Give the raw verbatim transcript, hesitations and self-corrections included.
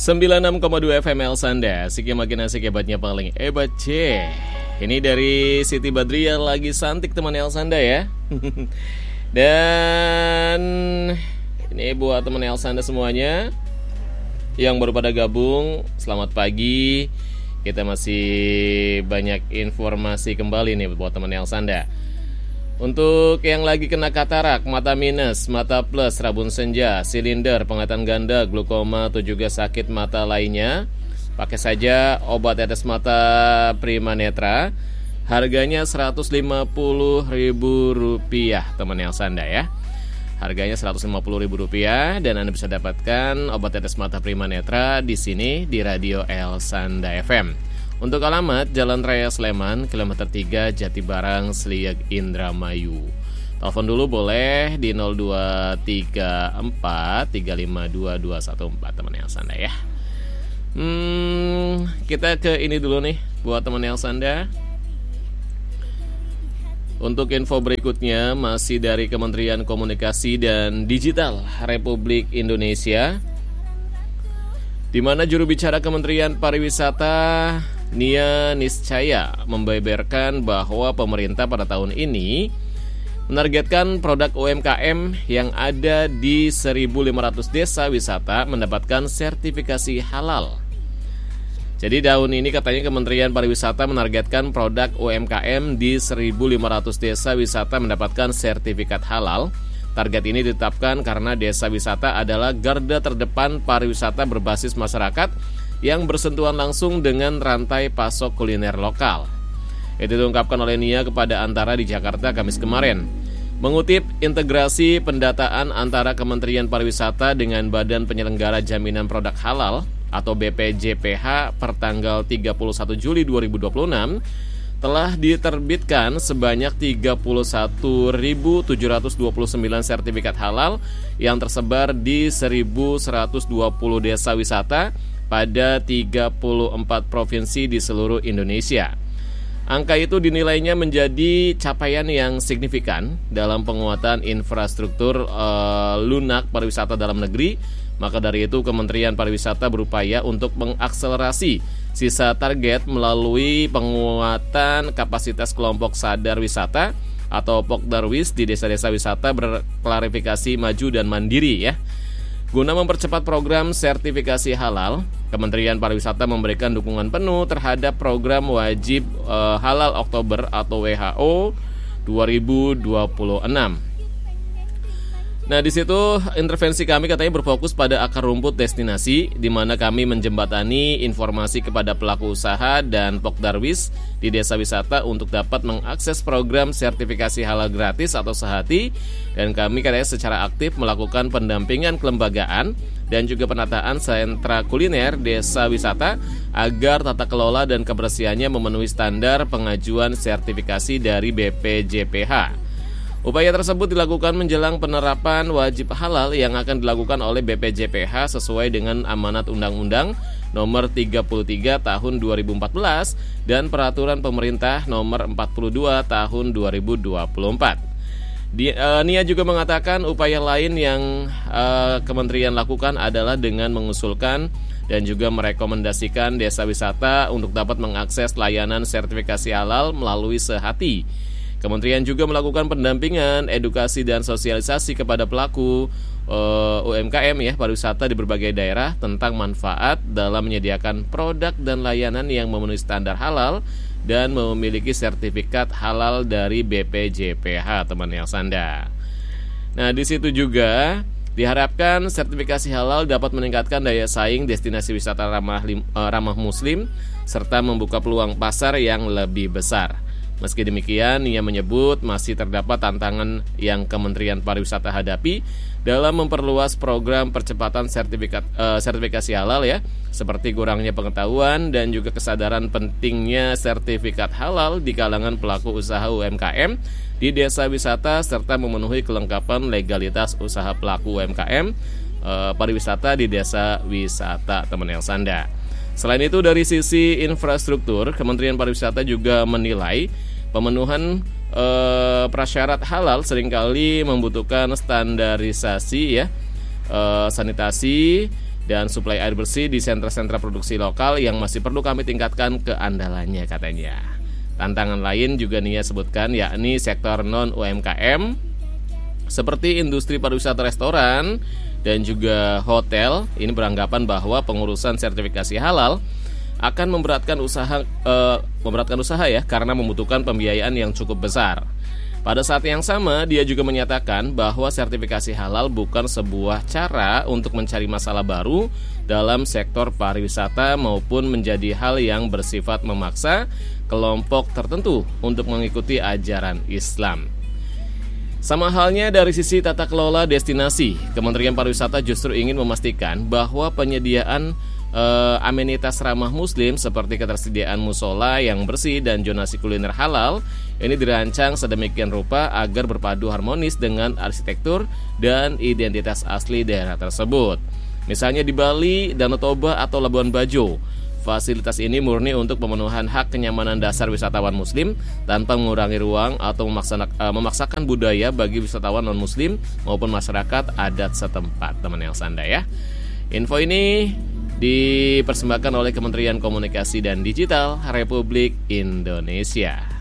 sembilan puluh enam koma dua F M El Sanda, asik yang makin asik, hebatnya paling hebat C. Ini dari Siti Badriah lagi santik teman El Sanda ya. Dan ini buat teman El Sanda semuanya yang baru pada gabung, selamat pagi. Kita masih banyak informasi kembali nih buat teman El Sanda. Untuk yang lagi kena katarak, mata minus, mata plus, rabun senja, silinder, penglihatan ganda, glaukoma atau juga sakit mata lainnya, pakai saja obat tetes mata Prima Netra. Harganya seratus lima puluh ribu rupiah teman El Sanda ya. Harganya seratus lima puluh ribu rupiah dan Anda bisa dapatkan obat tetes mata Prima Netra di sini di Radio El Sanda F M. Untuk alamat Jalan Raya Sleman, kilometer tiga, Jatibarang, Sliak, Indramayu. Telepon dulu boleh di nol dua tiga empat tiga lima dua dua satu empat teman El Sanda ya. Hmm, kita ke ini dulu nih buat teman El Sanda. Untuk info berikutnya masih dari Kementerian Komunikasi dan Digital Republik Indonesia, di mana juru bicara Kementerian Pariwisata Nia Niscaya membeberkan bahwa pemerintah pada tahun ini menargetkan produk U M K M yang ada di seribu lima ratus desa wisata mendapatkan sertifikasi halal. Jadi tahun ini katanya Kementerian Pariwisata menargetkan produk U M K M di seribu lima ratus desa wisata mendapatkan sertifikat halal. Target ini ditetapkan karena desa wisata adalah garda terdepan pariwisata berbasis masyarakat yang bersentuhan langsung dengan rantai pasok kuliner lokal. Itu diungkapkan oleh Nia kepada Antara di Jakarta Kamis kemarin. Mengutip integrasi pendataan antara Kementerian Pariwisata dengan Badan Penyelenggara Jaminan Produk Halal atau B P J P H per tanggal tiga puluh satu Juli dua ribu dua puluh enam, telah diterbitkan sebanyak tiga puluh satu ribu tujuh ratus dua puluh sembilan sertifikat halal yang tersebar di seribu seratus dua puluh desa wisata pada tiga puluh empat provinsi di seluruh Indonesia. Angka itu dinilainya menjadi capaian yang signifikan dalam penguatan infrastruktur uh, lunak pariwisata dalam negeri. Maka dari itu Kementerian Pariwisata berupaya untuk mengakselerasi sisa target melalui penguatan kapasitas kelompok sadar wisata atau Pokdarwis di desa-desa wisata berklarifikasi maju dan mandiri ya. Guna mempercepat program sertifikasi halal, Kementerian Pariwisata memberikan dukungan penuh terhadap program wajib e, halal Oktober atau W H O dua ribu dua puluh enam. Nah, di situ intervensi kami katanya berfokus pada akar rumput destinasi, di mana kami menjembatani informasi kepada pelaku usaha dan Pokdarwis di desa wisata untuk dapat mengakses program sertifikasi halal gratis atau sehati, dan kami katanya secara aktif melakukan pendampingan kelembagaan dan juga penataan sentra kuliner desa wisata agar tata kelola dan kebersihannya memenuhi standar pengajuan sertifikasi dari B P J P H. Upaya tersebut dilakukan menjelang penerapan wajib halal yang akan dilakukan oleh B P J P H sesuai dengan amanat Undang-Undang nomor tiga puluh tiga tahun dua ribu empat belas dan Peraturan Pemerintah nomor empat puluh dua tahun dua ribu dua puluh empat. Di, uh, Nia juga mengatakan upaya lain yang uh, kementerian lakukan adalah dengan mengusulkan dan juga merekomendasikan desa wisata untuk dapat mengakses layanan sertifikasi halal melalui sehati. Kementerian juga melakukan pendampingan, edukasi dan sosialisasi kepada pelaku uh, U M K M ya pariwisata di berbagai daerah tentang manfaat dalam menyediakan produk dan layanan yang memenuhi standar halal dan memiliki sertifikat halal dari B P J P H teman El Sanda. Nah, di situ juga diharapkan sertifikasi halal dapat meningkatkan daya saing destinasi wisata ramah uh, ramah muslim serta membuka peluang pasar yang lebih besar. Meski demikian, ia menyebut masih terdapat tantangan yang Kementerian Pariwisata hadapi dalam memperluas program percepatan sertifikat eh, sertifikasi halal ya, seperti kurangnya pengetahuan dan juga kesadaran pentingnya sertifikat halal di kalangan pelaku usaha U M K M di desa wisata serta memenuhi kelengkapan legalitas usaha pelaku U M K M eh, pariwisata di desa wisata teman El Sanda. Selain itu, dari sisi infrastruktur, Kementerian Pariwisata juga menilai pemenuhan e, prasyarat halal seringkali membutuhkan standarisasi ya, e, sanitasi dan suplai air bersih di sentra-sentra produksi lokal yang masih perlu kami tingkatkan keandalannya, katanya. Tantangan lain juga Nia sebutkan yakni sektor non-U M K M seperti industri pariwisata, restoran, dan juga hotel. Ini beranggapan bahwa pengurusan sertifikasi halal akan memberatkan usaha eh, memberatkan usaha ya, karena membutuhkan pembiayaan yang cukup besar. Pada saat yang sama, dia juga menyatakan bahwa sertifikasi halal bukan sebuah cara untuk mencari masalah baru dalam sektor pariwisata maupun menjadi hal yang bersifat memaksa kelompok tertentu untuk mengikuti ajaran Islam. Sama halnya dari sisi tata kelola destinasi, Kementerian Pariwisata justru ingin memastikan bahwa penyediaan Uh, amenitas ramah muslim seperti ketersediaan musola yang bersih dan zonasi kuliner halal ini dirancang sedemikian rupa agar berpadu harmonis dengan arsitektur dan identitas asli daerah tersebut. Misalnya di Bali, Danau Toba, atau Labuan Bajo, fasilitas ini murni untuk pemenuhan hak kenyamanan dasar wisatawan muslim tanpa mengurangi ruang atau memaksakan, uh, memaksakan budaya bagi wisatawan non-muslim maupun masyarakat adat setempat. Teman yang sanda ya. Info ini dipersembahkan oleh Kementerian Komunikasi dan Digital Republik Indonesia.